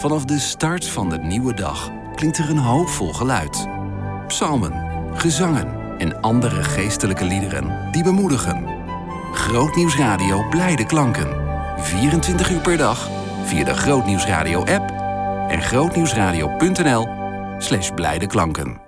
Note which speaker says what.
Speaker 1: Vanaf de start van de nieuwe dag klinkt er een hoopvol geluid. Psalmen, gezangen en andere geestelijke liederen die bemoedigen. Grootnieuwsradio Blijde Klanken. 24 uur per dag via de Grootnieuwsradio app en grootnieuwsradio.nl/blijdeklanken.